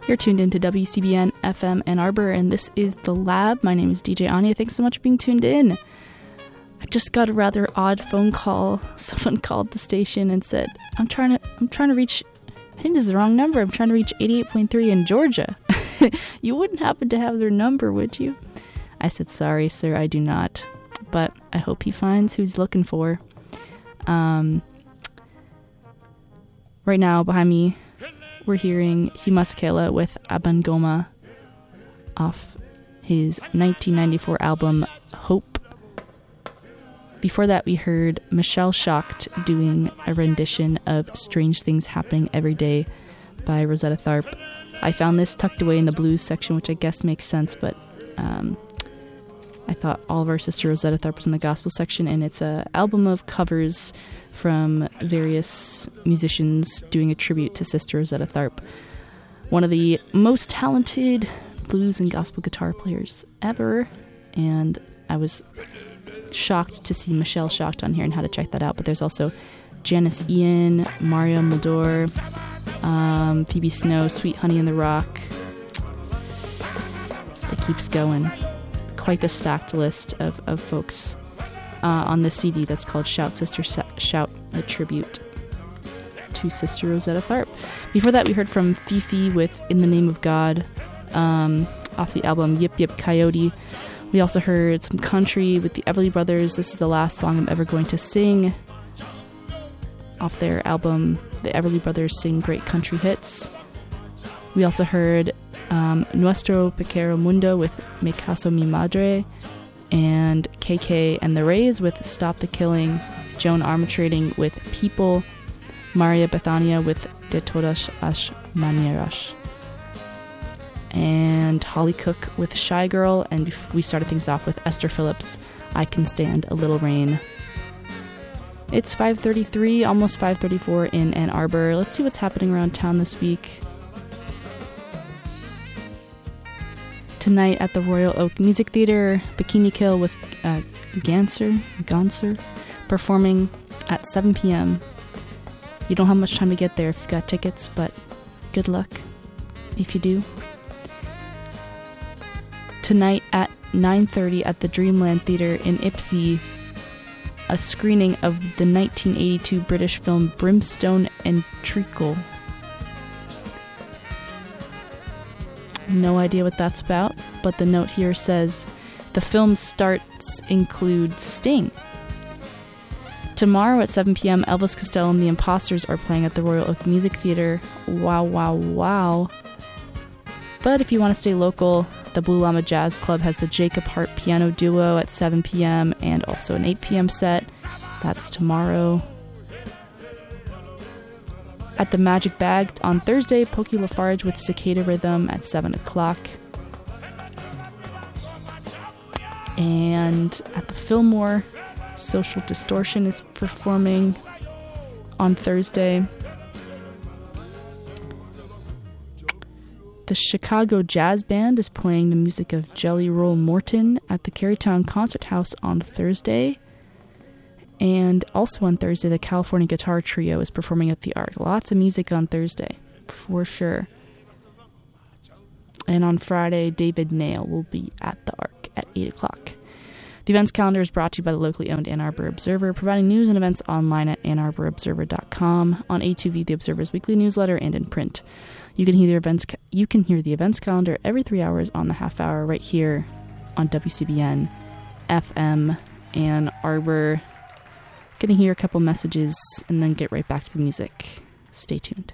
You're tuned into WCBN FM Ann Arbor, and this is The Lab. My name is DJ Anya. Thanks so much for being tuned in. I just got a rather odd phone call. Someone called the station and said, I'm trying to reach, I think this is the wrong number. I'm trying to reach 88.3 in Georgia. You wouldn't happen to have their number, would you? I said, sorry, sir, I do not. But I hope he finds who he's looking for. Right now, behind me, we're hearing Himaskela with Abangoma off his 1994 album, Hope. Before that, we heard Michelle Schacht doing a rendition of Strange Things Happening Every Day by Rosetta Tharpe. I found this tucked away in the blues section, which I guess makes sense, but I thought all of our sister Rosetta Tharpe was in the gospel section, and it's an album of covers from various musicians doing a tribute to Sister Rosetta Tharpe, one of the most talented blues and gospel guitar players ever, and I was shocked to see Michelle Schacht on here and how to check that out. But there's also Janice Ian, Mario Muldaur, Phoebe Snow, Sweet Honey in the Rock. It keeps going. Quite the stacked list of folks on this CD that's called Shout Sister Shout, a tribute to Sister Rosetta Tharpe. Before that, we heard from Fifi with In the Name of God off the album Yip Yip Coyote. We also heard some country with the Everly Brothers. This is the last song I'm ever going to sing off their album, the Everly Brothers Sing Great Country Hits. We also heard Nuestro Pequeño Mundo with Me Caso Mi Madre, and KK and the Rays with Stop the Killing, Joan Armatrading with People, Maria Bethania with De Todas as Maneras, and Holly Cook with Shy Girl, and we started things off with Esther Phillips, I Can Stand a Little Rain. It's 5:33, almost 5:34 in Ann Arbor. Let's see what's happening around town this week. Tonight at the Royal Oak Music Theater, Bikini Kill with Ganser performing at 7 p.m. You don't have much time to get there if you've got tickets, but good luck if you do. Tonight at 9:30 at the Dreamland Theatre in Ipsy, a screening of the 1982 British film Brimstone and Treacle. No idea what that's about, but the note here says the film's starts include Sting. Tomorrow at 7 p.m., Elvis Costello and the Imposters are playing at the Royal Oak Music Theater. Wow, wow, wow. But if you want to stay local, the Blue Llama Jazz Club has the Jacob Hart Piano Duo at 7 p.m. and also an 8 p.m. set. That's tomorrow. At the Magic Bag on Thursday, Pokey Lafarge with Cicada Rhythm at 7 o'clock. And at the Fillmore, Social Distortion is performing on Thursday. The Chicago Jazz Band is playing the music of Jelly Roll Morton at the Carytown Concert House on Thursday. And also on Thursday, the California Guitar Trio is performing at the Arc. Lots of music on Thursday, for sure. And on Friday, David Nail will be at the Arc at 8 o'clock. The events calendar is brought to you by the locally owned Ann Arbor Observer, providing news and events online at AnnArborObserver.com, on A2V, the Observer's weekly newsletter, and in print. You can hear the events calendar every 3 hours on the half hour right here on WCBN FM Ann Arbor. Gonna hear a couple messages and then get right back to the music. Stay tuned.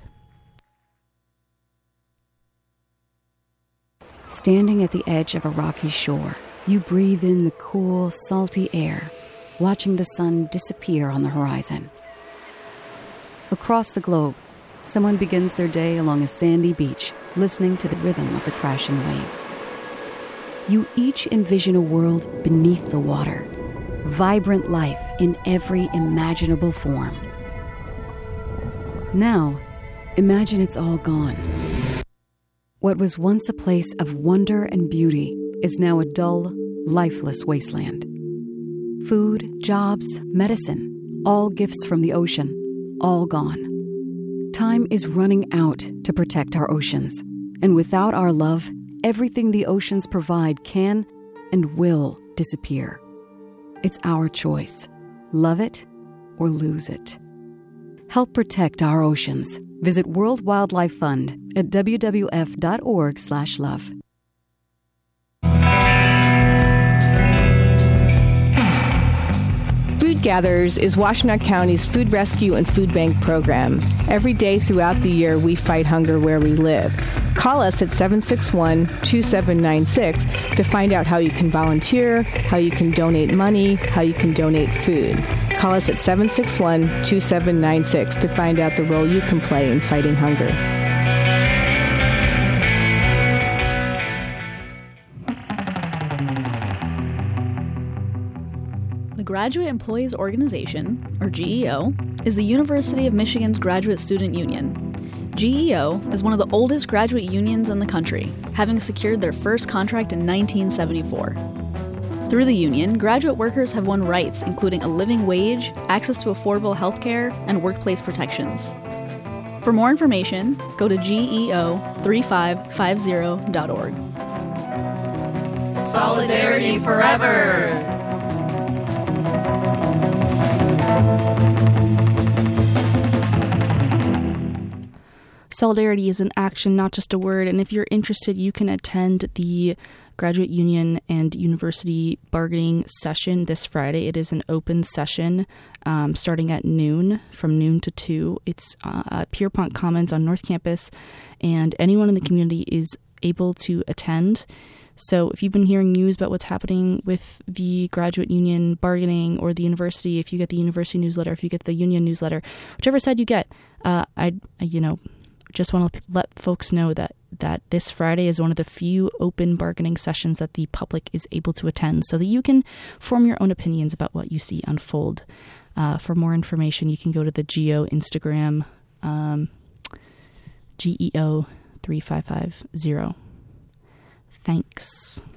Standing at the edge of a rocky shore, you breathe in the cool, salty air, watching the sun disappear on the horizon. Across the globe, someone begins their day along a sandy beach, listening to the rhythm of the crashing waves. You each envision a world beneath the water, vibrant life in every imaginable form. Now, imagine it's all gone. What was once a place of wonder and beauty is now a dull, lifeless wasteland. Food, jobs, medicine, all gifts from the ocean, all gone. Time is running out to protect our oceans, And without our love, everything the oceans provide can and will disappear. It's our choice. Love it or lose it. Help protect our oceans. Visit World Wildlife Fund at wwf.org/love. Food Gatherers is Washtenaw County's food rescue and food bank program. Every day throughout the year, we fight hunger where we live. Call us at 761-2796 to find out how you can volunteer, how you can donate money, how you can donate food. Call us at 761-2796 to find out the role you can play in fighting hunger. The Graduate Employees Organization, or GEO, is the University of Michigan's graduate student union. GEO is one of the oldest graduate unions in the country, having secured their first contract in 1974. Through the union, graduate workers have won rights including a living wage, access to affordable health care, and workplace protections. For more information, go to geo3550.org. Solidarity forever! Solidarity is an action, not just a word, and if you're interested, you can attend the Graduate Union and University Bargaining Session this Friday. It is an open session starting at noon, from noon to 2. It's at Pierpont Commons on North Campus, and anyone in the community is able to attend. So if you've been hearing news about what's happening with the graduate union bargaining or the university, if you get the university newsletter, if you get the union newsletter, whichever side you get, just want to let folks know that this Friday is one of the few open bargaining sessions that the public is able to attend so that you can form your own opinions about what you see unfold. For more information, you can go to the GEO Instagram, GEO3550. Thanks.